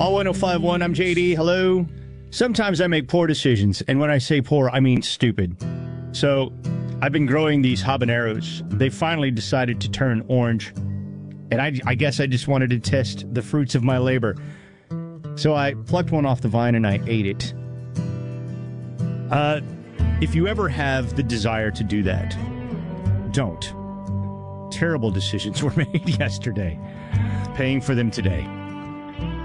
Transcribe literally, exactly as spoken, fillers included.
All one oh five point one, I'm J D. Hello. Sometimes I make poor decisions, and when I say poor, I mean stupid. So, I've been growing these habaneros. They finally decided to turn orange, and I, I guess I just wanted to test the fruits of my labor. So I plucked one off the vine and I ate it. Uh, if you ever have the desire to do that, don't. Terrible decisions were made yesterday. Paying for them today.